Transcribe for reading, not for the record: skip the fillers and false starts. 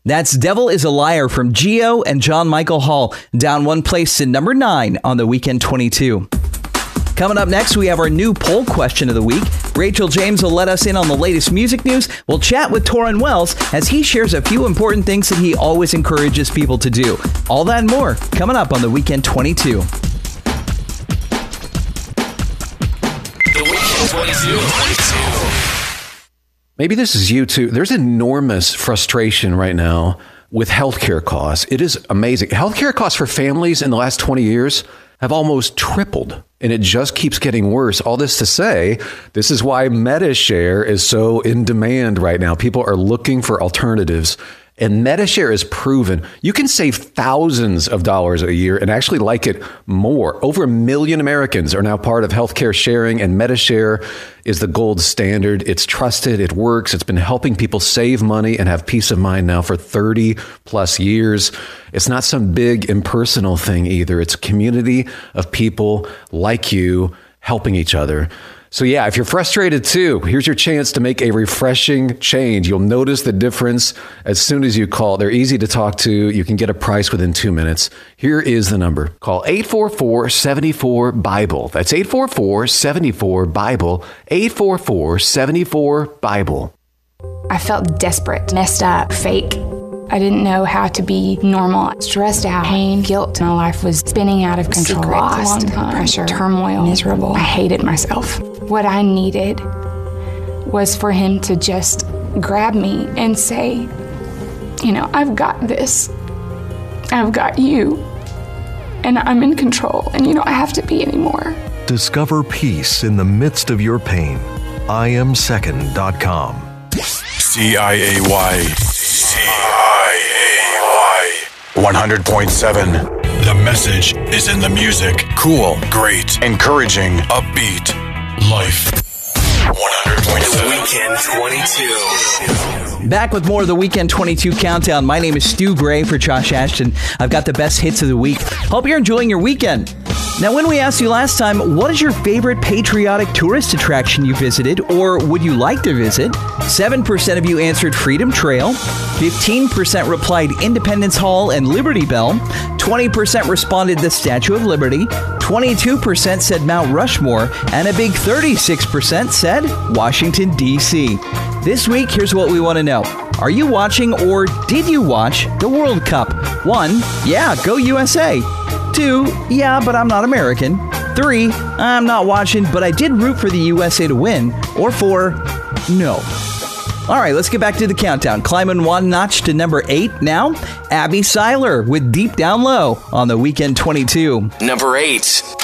That's Devil is a Liar from Geo and John Michael Hall, down one place to number 9 on the Weekend 22. Coming up next, we have our new poll question of the week. Rachel James will let us in on the latest music news. We'll chat with Torrin Wells as he shares a few important things that he always encourages people to do. All that and more coming up on the Weekend 22. The Weekend 22. Maybe this is you too. There's enormous frustration right now with healthcare costs. It is amazing. Healthcare costs for families in the last 20 years have almost tripled, and it just keeps getting worse. All this to say, this is why MediShare is so in demand right now. People are looking for alternatives. And MediShare is proven you can save thousands of dollars a year and actually like it more. Over 1 million Americans are now part of healthcare sharing, and MediShare is the gold standard. It's trusted. It works. It's been helping people save money and have peace of mind now for 30 plus years. It's not some big impersonal thing either. It's a community of people like you helping each other. So yeah, if you're frustrated too, here's your chance to make a refreshing change. You'll notice the difference as soon as you call. They're easy to talk to. You can get a price within 2 minutes. Here is the number. Call 844-74-BIBLE. That's 844-74-BIBLE. 844-74-BIBLE. I felt desperate, messed up, fake. I didn't know how to be normal. Stressed out, pain, guilt. My life was spinning out of control. Lost, pressure, turmoil, miserable. I hated myself. What I needed was for him to just grab me and say, you know, I've got this. I've got you. And I'm in control. And you don't have to be anymore. Discover peace in the midst of your pain. IamSecond.com. CIAY. 100.7. The message is in the music. Cool, great, encouraging, upbeat. Life. 100.7. Weekend 22. Back with more of the Weekend 22 Countdown. My name is Stu Gray for Josh Ashton. I've got the best hits of the week. Hope you're enjoying your weekend. Now, when we asked you last time, what is your favorite patriotic tourist attraction you visited or would you like to visit? 7% of you answered Freedom Trail. 15% replied Independence Hall and Liberty Bell. 20% responded the Statue of Liberty. 22% said Mount Rushmore. And a big 36% said Washington, D.C. This week, here's what we want to know. Are you watching or did you watch the World Cup? 1, yeah, go USA. 2, yeah, but I'm not American. 3, I'm not watching, but I did root for the USA to win. Or 4, no. All right, let's get back to the countdown. Climbing one notch to number 8 now, Abby Seiler with Deep Down Low on the Weekend 22. Number 8.